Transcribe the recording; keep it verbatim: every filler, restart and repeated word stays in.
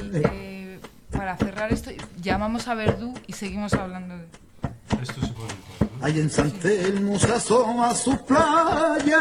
eh, para cerrar esto, llamamos a Verdú y seguimos hablando de... Esto se puede editar, ¿no? Hay en San Telmo se asoma su playa